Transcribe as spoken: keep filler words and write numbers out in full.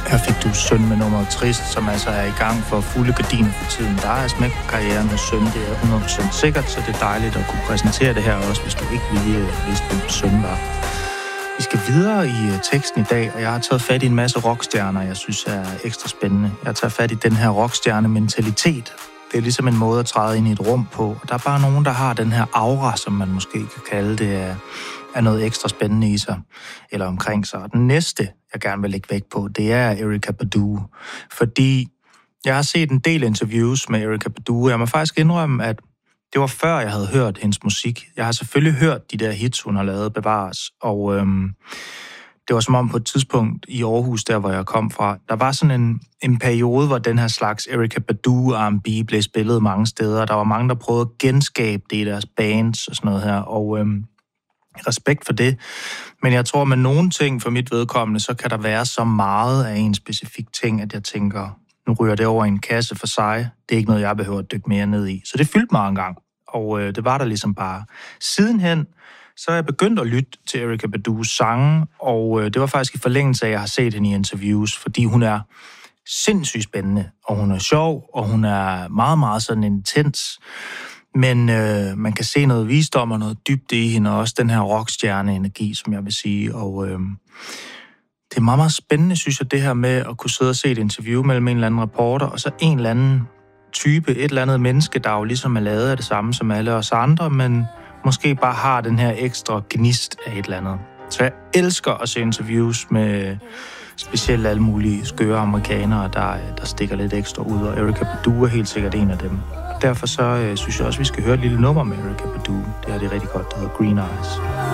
Her fik du Søn med nummeret Trist, som altså er i gang for fulde gardiner for tiden. Der er smæk på karrieren hos Søn, det er hundrede procent sikkert, så det er dejligt at kunne præsentere det her også, hvis du ikke lige vidste, hvem Søn var. Vi skal videre i teksten i dag, og jeg har taget fat i en masse rockstjerner, jeg synes er ekstra spændende. Jeg har taget fat i den her rockstjerne-mentalitet. Det er ligesom en måde at træde ind i et rum på, og der er bare nogen, der har den her aura, som man måske kan kalde det, af, af noget ekstra spændende i sig, eller omkring sig. Og den næste, jeg gerne vil lægge vægt på, det er Erykah Badu, fordi jeg har set en del interviews med Erykah Badu, og jeg må faktisk indrømme, at det var før, jeg havde hørt hendes musik. Jeg har selvfølgelig hørt de der hits, hun har lavet, bevares, og øhm, det var som om på et tidspunkt i Aarhus, der hvor jeg kom fra, der var sådan en, en periode, hvor den her slags Erykah Badu R and B blev spillet mange steder. Der var mange, der prøvede at genskabe det i deres bands og sådan noget her, og øhm, respekt for det. Men jeg tror, med nogle ting for mit vedkommende, så kan der være så meget af en specifik ting, at jeg tænker, nu ryger det over i en kasse for sig. Det er ikke noget, jeg behøver at dykke mere ned i. Så det fyldte mig en gang, og øh, det var der ligesom bare. Sidenhen, så er jeg begyndt at lytte til Erykah Badus sange, og øh, det var faktisk i forlængelse af, at jeg har set hende i interviews, fordi hun er sindssygt spændende, og hun er sjov, og hun er meget, meget sådan intens. Men øh, man kan se noget visdom og noget dybde i hende, og også den her rockstjerne-energi, som jeg vil sige, og øh, det er meget, meget spændende, synes jeg, det her med at kunne sidde og se et interview mellem en eller anden reporter, og så en eller anden type, et eller andet menneske, der jo ligesom er lavet af det samme som alle os andre, men måske bare har den her ekstra gnist af et eller andet. Så jeg elsker at se interviews med specielt alle mulige skøre amerikanere, der, der stikker lidt ekstra ud, og Erykah Badu er helt sikkert en af dem. Derfor så øh, synes jeg også, vi skal høre et lille nummer med Erykah Badu. Det er det rigtig godt, der hedder Green Eyes.